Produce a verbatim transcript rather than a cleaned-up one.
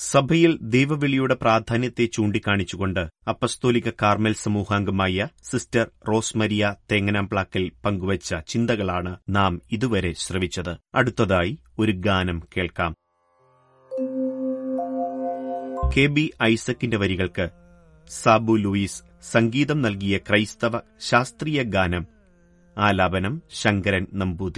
സഭയിൽ ദൈവവിളിയുടെ പ്രാധാന്യത്തെ ചൂണ്ടിക്കാണിച്ചുകൊണ്ട് അപ്പസ്തോലിക കാർമൽ സമൂഹാംഗമായ സിസ്റ്റർ റോസ്മരിയ തേങ്ങനാംപ്ലാക്കൽ പങ്കുവച്ച ചിന്തകളാണ് നാം ഇതുവരെ ശ്രവിച്ചത്. അടുത്തതായി ഒരു ഗാനം കേൾക്കാം. കെ ബി ഐസക്കിന്റെ വരികൾക്ക് സാബു ലൂയിസ് സംഗീതം നൽകിയ ക്രൈസ്തവ ശാസ്ത്രീയ ഗാനം. ആലാപനം ശങ്കരൻ നമ്പൂതിരി.